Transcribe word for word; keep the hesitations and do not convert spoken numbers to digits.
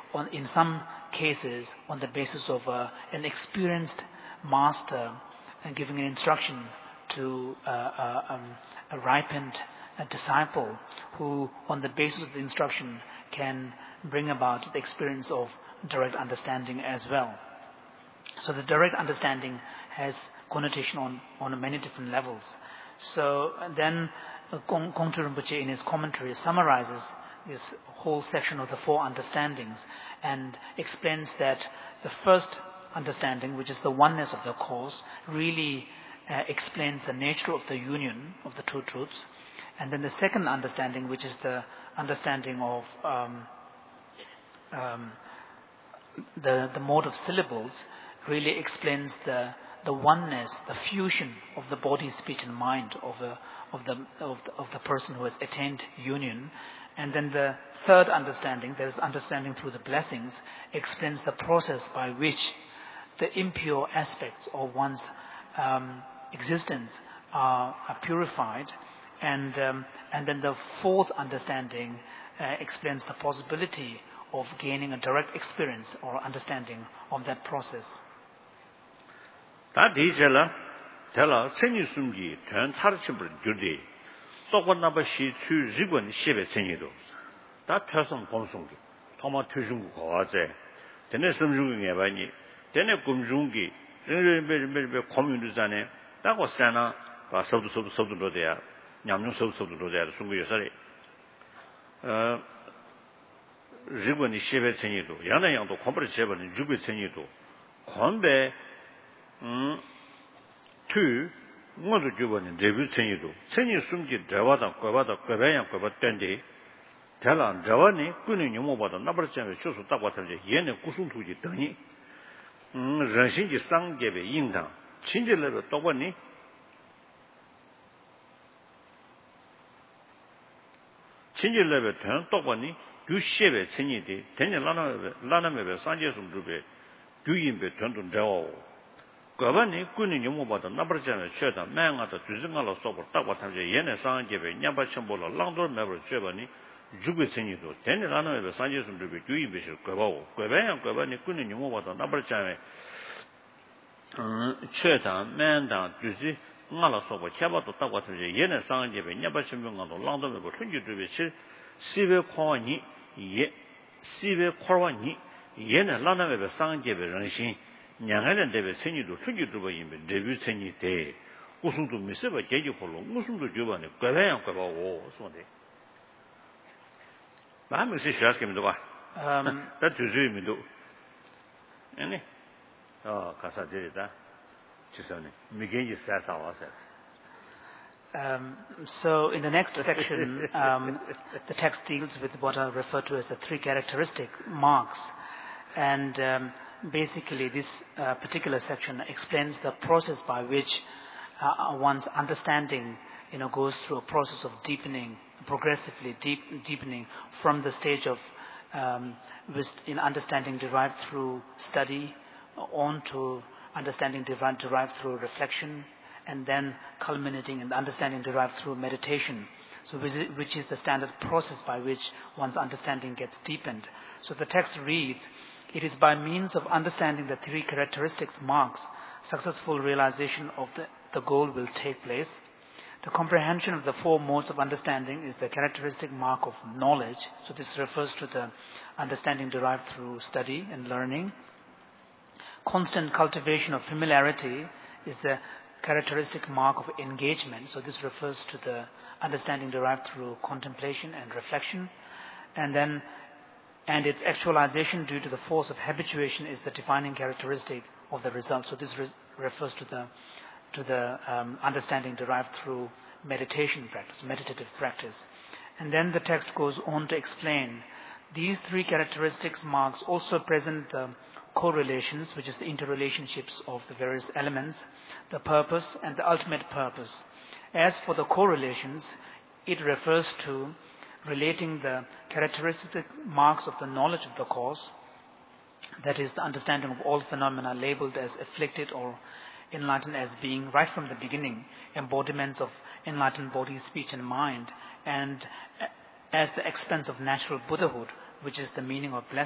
on, in some cases, on the basis of uh, an experienced master and giving an instruction to uh, uh, um, a ripened a disciple who, on the basis of the instruction, can bring about the experience of direct understanding as well. So the direct understanding has connotation on, on many different levels. So then Kong Tu Rinpoche in his commentary summarizes this whole section of the four understandings and explains that the first understanding, which is the oneness of the cause, really uh, explains the nature of the union of the two truths. And then the second understanding, which is the understanding of um, um, the, the mode of syllables, really explains the the oneness, the fusion of the body, speech, and mind of the of the of the, of the person who has attained union. And then the third understanding, that is understanding through the blessings, explains the process by which the impure aspects of one's um, existence are, are purified. And um, and then the fourth understanding uh, explains the possibility of gaining a direct experience or understanding of that process. 다 디젤라 텔라 생이 숨기 전 타르치불 주디 똑같나바 시추 리건 시베 생이도 다 태성 공송기 토마 퇴중고 거와제 데네 섬중에 바니 데네 꿈중기 르르베르베 고민주자네 따고 세나 바 서도 서도 서도 돼야 냠뇽 서도 서도 돼야 숨고 요사리 어 리건이 시베 생이도 야나양도 컴프레 제버는 주베 생이도 건배 음, 투, 뭐도 주번에 데뷔 생이도, 생이 숨기 대화다, 과바다, 과배양, 과바 땐데, 대란, 대화니, 꾸는 용모보다 나버렸잖아요. 쇼수 딱 같은데, 얘네 구순투지 등이, 음,人心지 상계배 인당, 친절레배 똑같니? 친절레배 된 똑같니? 규시배 생이디, 대년 라나메배, 라나메배, 산제숨 주배, 규인배 된돈 대화오. 과반이 꾸는 용모보다 나버잖아요. 최다 맹하다 주증가로 쏘고 딱 같아서 얘네 상계배 냐바첨보로 랑돌 매버 죄바니 죽을 생이도 되는 하나에 산제숨 주비 주의비실 과바고 과반이 과반이 꾸는 용모보다 나버잖아요. 음 최다 맹다 주지 nga로 쏘고 캬바도 딱 같아서 얘네 상계배 냐바첨보로 랑돌 매버 hunju 주비실 시베 코니 예 시베 코와니 얘네 라나베 상계배 정신 냥하는 데베 생이도 hunju 주바임베 데뷔 생이 돼 무슨도 미세바 제지콜로 무슨도 주바네 과배양 과바고 손데 마음이 시작하면 봐 음 다 주주임도 아니 어 가사들이다 지선에 미겐이 사사와서 Um, so in the next section, um, the text deals with what are referred to as the three characteristic marks, and um, basically this uh, particular section explains the process by which uh, one's understanding, you know, goes through a process of deepening, progressively deep, deepening from the stage of um, in understanding derived through study on to understanding derived, derived through reflection, and then culminating in the understanding derived through meditation. So which is, which is the standard process by which one's understanding gets deepened. So the text reads, "It is by means of understanding the three characteristics marks, successful realization of the, the goal will take place. The comprehension of the four modes of understanding is the characteristic mark of knowledge." So this refers to the understanding derived through study and learning. Constant cultivation of familiarity is the characteristic mark of engagement. So this refers to the understanding derived through contemplation and reflection. And then, and its actualization due to the force of habituation is the defining characteristic of the result. So this re- refers to the to the um, understanding derived through meditation practice, meditative practice. And then the text goes on to explain these three characteristics marks also present the correlations, which is the interrelationships of the various elements, the purpose and the ultimate purpose. As for the correlations, it refers to relating the characteristic marks of the knowledge of the cause, that is the understanding of all phenomena labeled as afflicted or enlightened as being right from the beginning, embodiments of enlightened body, speech and mind, and as the expense of natural Buddhahood, which is the meaning of blessing.